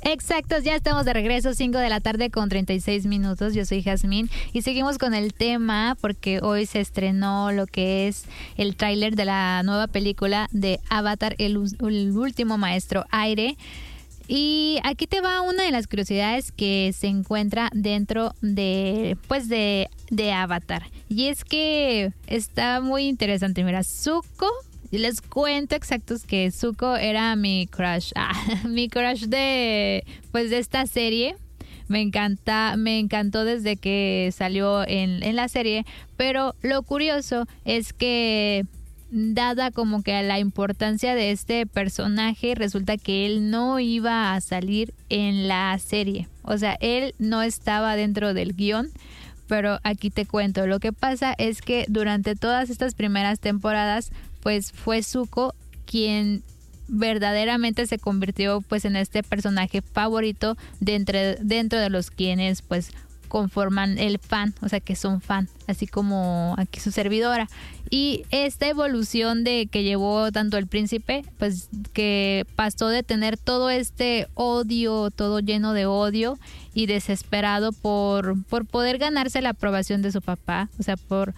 Exactos, ya estamos de regreso, 5 de la tarde con 36 minutos. Yo soy Jazmín y seguimos con el tema porque hoy se estrenó lo que es el tráiler de la nueva película de Avatar, el último maestro aire. Y aquí te va una de las curiosidades que se encuentra dentro de Avatar. Y es que está muy interesante. Mira, Zuko, les cuento exactos que Zuko era mi crush. Mi crush de esta serie. Me encantó desde que salió en la serie. Pero lo curioso es que, dada como que la importancia de este personaje, resulta que él no iba a salir en la serie. O sea, él no estaba dentro del guión. Pero aquí te cuento, lo que pasa es que durante todas estas primeras temporadas, pues fue Zuko quien verdaderamente se convirtió pues en este personaje favorito dentro de los quienes pues conforman el fan, o sea que son fan, así como aquí su servidora. Y esta evolución de que llevó tanto el príncipe, pues que pasó de tener todo este odio, todo lleno de odio y desesperado por poder ganarse la aprobación de su papá, o sea, por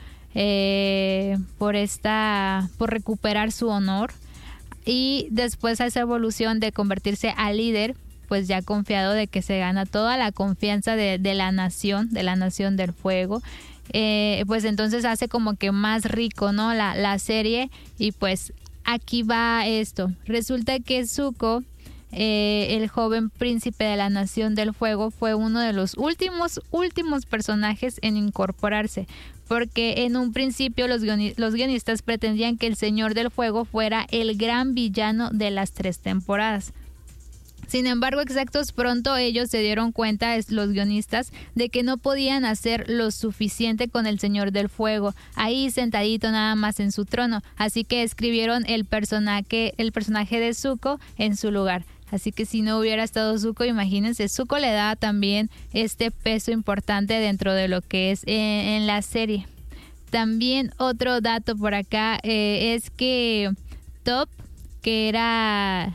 recuperar su honor, y después a esa evolución de convertirse al líder, pues ya confiado de que se gana toda la confianza de la nación del fuego, pues entonces hace como que más rico, ¿no? la serie. Y pues aquí va esto. Resulta que Zuko, el joven príncipe de la Nación del Fuego, fue uno de los últimos personajes en incorporarse, porque en un principio los guionistas pretendían que el Señor del Fuego fuera el gran villano de las 3 temporadas. Sin embargo, exactos, pronto ellos se dieron cuenta, los guionistas, de que no podían hacer lo suficiente con el Señor del Fuego, ahí sentadito nada más en su trono. Así que escribieron el personaje de Zuko en su lugar. Así que si no hubiera estado Zuko, imagínense, Zuko le da también este peso importante dentro de lo que es en la serie. También otro dato por acá es que Toph, que era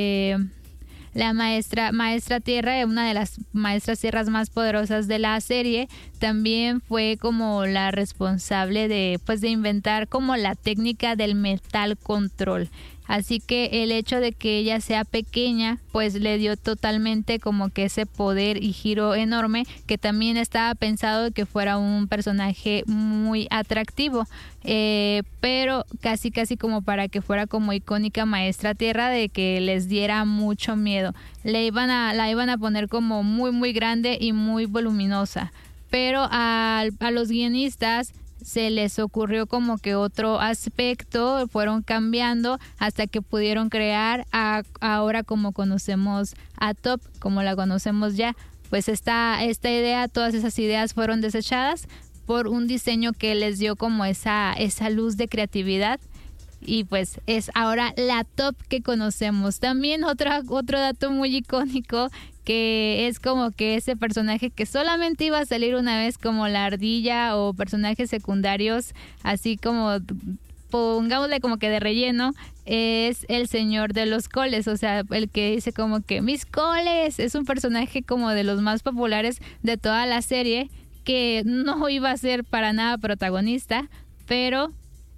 la maestra tierra, una de las maestras tierras más poderosas de la serie, también fue como la responsable de inventar como la técnica del metal control. Así que el hecho de que ella sea pequeña, pues le dio totalmente como que ese poder y giro enorme, que también estaba pensado que fuera un personaje muy atractivo, pero casi como para que fuera como icónica maestra tierra, de que les diera mucho miedo. La iban a poner como muy muy grande y muy voluminosa, pero a los guionistas se les ocurrió como que otro aspecto, fueron cambiando hasta que pudieron crear ahora como conocemos a Toph, como la conocemos ya. Pues esta idea, todas esas ideas fueron desechadas por un diseño que les dio como esa luz de creatividad, y pues es ahora la Toph que conocemos. También otro dato muy icónico, que es como que ese personaje que solamente iba a salir una vez, como la ardilla o personajes secundarios, así como pongámosle como que de relleno, es el Señor de los Coles, o sea, el que dice como que mis coles. Es un personaje como de los más populares de toda la serie, que no iba a ser para nada protagonista, pero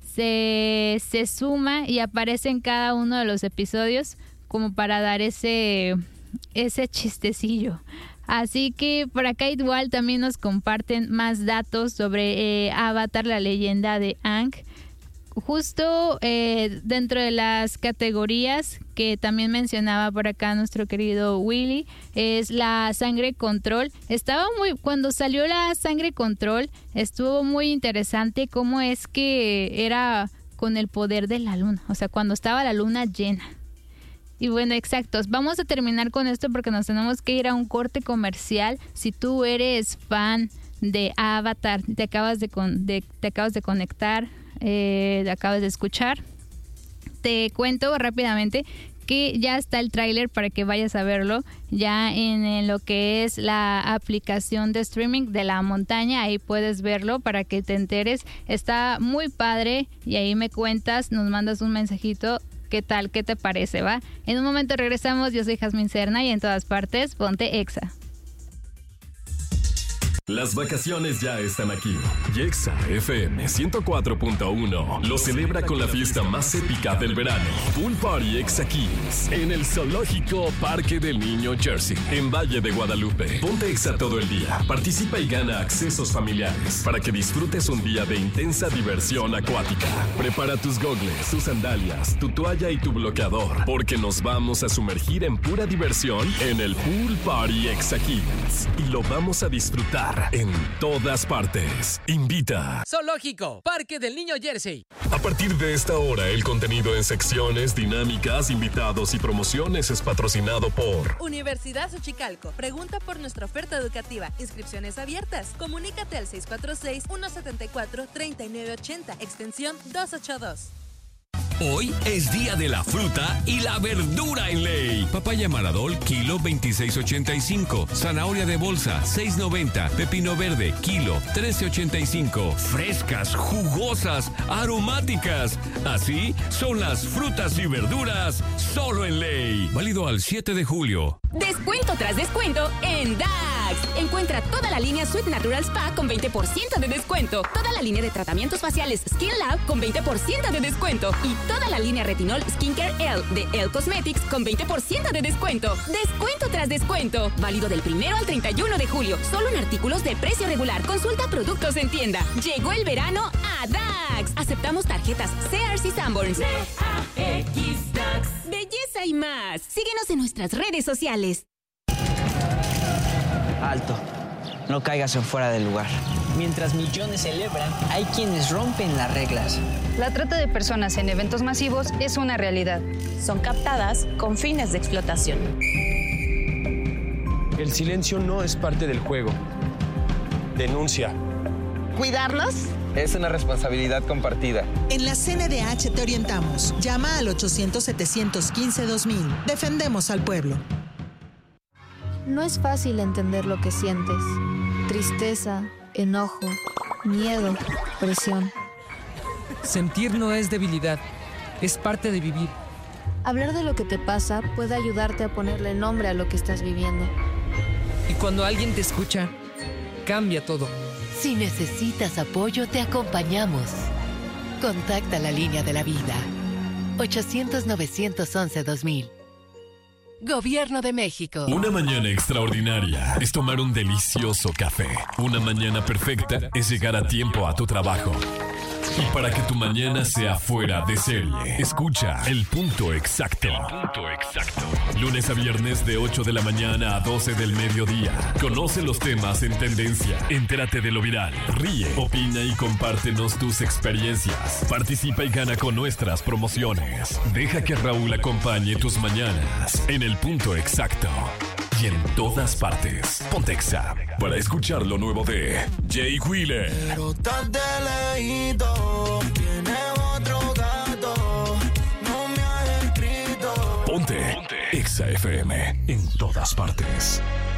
se suma y aparece en cada uno de los episodios como para dar ese chistecillo. Así que por acá igual también nos comparten más datos sobre Avatar, la leyenda de Aang. Justo dentro de las categorías que también mencionaba por acá nuestro querido Willy, es la sangre control. Cuando salió la sangre control, estuvo muy interesante cómo es que era con el poder de la luna, o sea, cuando estaba la luna llena. Y bueno, exactos, vamos a terminar con esto porque nos tenemos que ir a un corte comercial. Si tú eres fan de Avatar, te acabas de conectar, acabas de escuchar, te cuento rápidamente que ya está el tráiler para que vayas a verlo ya en lo que es la aplicación de streaming de La Montaña. Ahí puedes verlo para que te enteres. Está muy padre y ahí me cuentas, nos mandas un mensajito ¿Qué tal? ¿Qué te parece, va? En un momento regresamos. Yo soy Jazmín Serna y en todas partes, ponte Exa. Las vacaciones ya están aquí. Y Exa FM 104.1 lo celebra con la fiesta más épica del verano. Pool Party Exa Kids en el Zoológico Parque del Niño Jersey, en Valle de Guadalupe. Ponte Exa todo el día. Participa y gana accesos familiares para que disfrutes un día de intensa diversión acuática. Prepara tus gogles, tus sandalias, tu toalla y tu bloqueador, porque nos vamos a sumergir en pura diversión en el Pool Party Exa Kids. Y lo vamos a disfrutar en todas partes. Invita. Zoológico, Parque del Niño Jersey. A partir de esta hora, el contenido en secciones, dinámicas, invitados y promociones es patrocinado por Universidad Xochicalco. Pregunta por nuestra oferta educativa. Inscripciones abiertas. Comunícate al 646-174-3980, extensión 282. Hoy es día de la fruta y la verdura en ley. Papaya Maradol, kilo 26.85. Zanahoria de bolsa, 6.90. Pepino verde, kilo 13.85. Frescas, jugosas, aromáticas. Así son las frutas y verduras solo en ley. Válido al 7 de julio. Descuento tras descuento en DAX. Encuentra toda la línea Sweet Natural Spa con 20% de descuento. Toda la línea de tratamientos faciales Skin Lab con 20% de descuento. Y toda la línea Retinol Skincare L de Elle Cosmetics con 20% de descuento. Descuento tras descuento. Válido del 1 al 31 de julio. Solo en artículos de precio regular. Consulta productos en tienda. Llegó el verano a DAX. Aceptamos tarjetas Sears y Sanborns. DAX. Belleza y más. Síguenos en nuestras redes sociales. Alto, no caigas en fuera del lugar. Mientras millones celebran, hay quienes rompen las reglas. La trata de personas en eventos masivos es una realidad. Son captadas con fines de explotación. El silencio no es parte del juego. Denuncia. ¿Cuidarnos? Es una responsabilidad compartida. En la CNDH te orientamos. Llama al 800-715-2000. Defendemos al pueblo. No es fácil entender lo que sientes. Tristeza, enojo, miedo, presión. Sentir no es debilidad, es parte de vivir. Hablar de lo que te pasa puede ayudarte a ponerle nombre a lo que estás viviendo. Y cuando alguien te escucha, cambia todo. Si necesitas apoyo, te acompañamos. Contacta la línea de la vida. 800-911-2000. Gobierno de México. Una mañana extraordinaria es tomar un delicioso café. Una mañana perfecta es llegar a tiempo a tu trabajo. Y para que tu mañana sea fuera de serie, escucha El Punto Exacto. El Punto Exacto. Lunes a viernes de 8 de la mañana a 12 del mediodía. Conoce los temas en tendencia. Entérate de lo viral. Ríe, opina y compártenos tus experiencias. Participa y gana con nuestras promociones. Deja que Raúl acompañe tus mañanas en El Punto Exacto. Y en todas partes. Ponte Exa para escuchar lo nuevo de Jay Wheeler. Pero estás de lejito, tiene otro gato, no me has escrito. Ponte Exa FM en todas partes.